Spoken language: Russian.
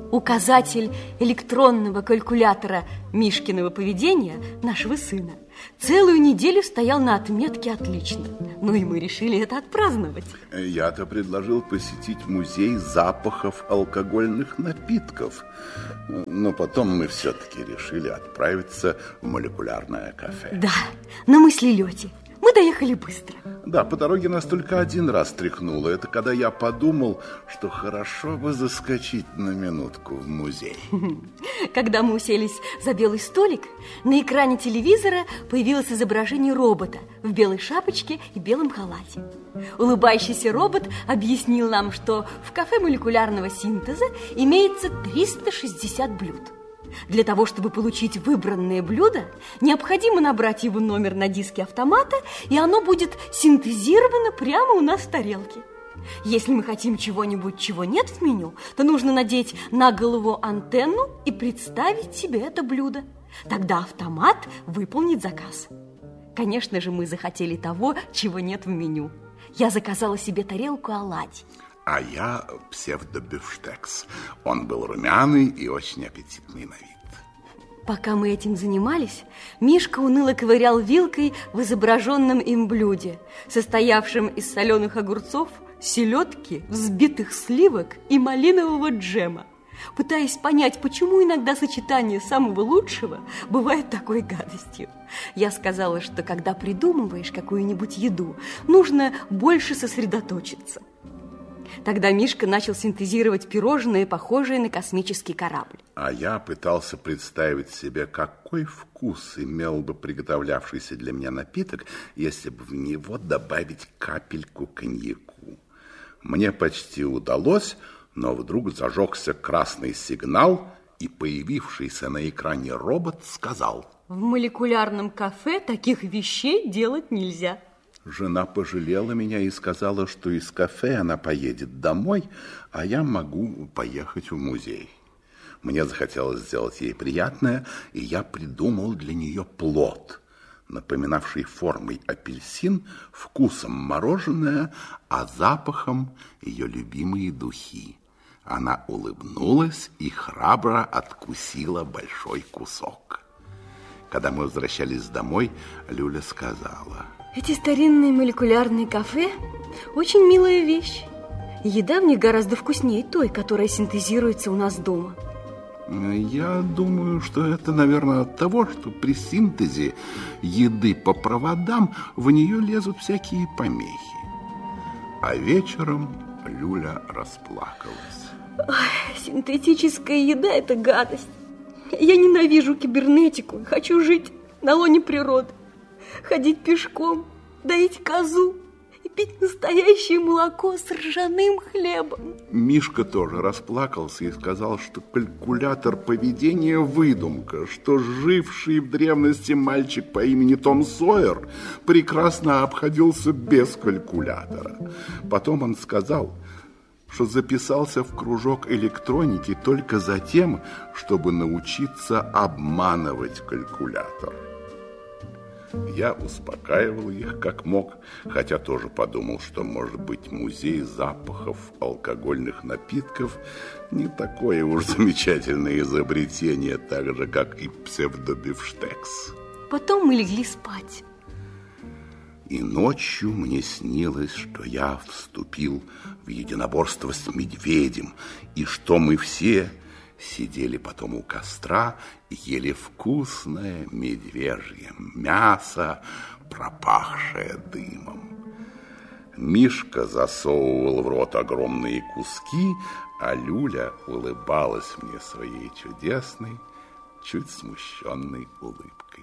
Указатель электронного калькулятора Мишкиного поведения, нашего сына, целую неделю стоял на отметке «Отлично». Ну и мы решили это отпраздновать. Я-то предложил посетить музей запахов алкогольных напитков. Но потом мы все-таки решили отправиться в молекулярное кафе. Да, на мыслелете. Мы доехали быстро. Да, по дороге нас только один раз тряхнуло. Это когда я подумал, что хорошо бы заскочить на минутку в музей. Когда мы уселись за белый столик, на экране телевизора появилось изображение робота в белой шапочке и белом халате. Улыбающийся робот объяснил нам, что в кафе молекулярного синтеза имеется 360 блюд. Для того, чтобы получить выбранное блюдо, необходимо набрать его номер на диске автомата, и оно будет синтезировано прямо у нас в тарелке. Если мы хотим чего-нибудь, чего нет в меню, то нужно надеть на голову антенну и представить себе это блюдо. Тогда автомат выполнит заказ. Конечно же, мы захотели того, чего нет в меню. Я заказала себе тарелку оладий. А я псевдобифштекс. Он был румяный и очень аппетитный на вид. Пока мы этим занимались, Мишка уныло ковырял вилкой в изображенном им блюде, состоявшем из соленых огурцов, селедки, взбитых сливок и малинового джема, пытаясь понять, почему иногда сочетание самого лучшего бывает такой гадостью. Я сказала, что когда придумываешь какую-нибудь еду, нужно больше сосредоточиться. Тогда Мишка начал синтезировать пирожные, похожие на космический корабль. А я пытался представить себе, какой вкус имел бы приготовлявшийся для меня напиток, если бы в него добавить капельку коньяку. Мне почти удалось, но вдруг зажегся красный сигнал, и появившийся на экране робот сказал: в молекулярном кафе таких вещей делать нельзя. Жена пожалела меня и сказала, что из кафе она поедет домой, а я могу поехать в музей. Мне захотелось сделать ей приятное, и я придумал для нее плод, напоминавший формой апельсин, вкусом мороженое, а запахом ее любимые духи. Она улыбнулась и храбро откусила большой кусок. Когда мы возвращались домой, Люля сказала: эти старинные молекулярные кафе очень милая вещь. Еда в них гораздо вкуснее той, которая синтезируется у нас дома. Я думаю, что это, наверное, от того, что при синтезе еды по проводам в нее лезут всякие помехи. А вечером Люля расплакалась. Ой, синтетическая еда – это гадость. Я ненавижу кибернетику, хочу жить на лоне природы. Ходить пешком, доить козу и пить настоящее молоко с ржаным хлебом. Мишка тоже расплакался и сказал, что калькулятор поведения – выдумка, что живший в древности мальчик по имени Том Сойер прекрасно обходился без калькулятора. Потом он сказал, что записался в кружок электроники только за тем, чтобы научиться обманывать калькулятор. Я успокаивал их как мог, хотя тоже подумал, что, может быть, музей запахов алкогольных напитков не такое уж замечательное изобретение, так же, как и псевдобифштекс. Потом мы легли спать. И ночью мне снилось, что я вступил в единоборство с медведем, и что мы все сидели потом у костра и ели вкусное медвежье мясо, пропахшее дымом. Мишка засовывал в рот огромные куски, а Люля улыбалась мне своей чудесной, чуть смущенной улыбкой.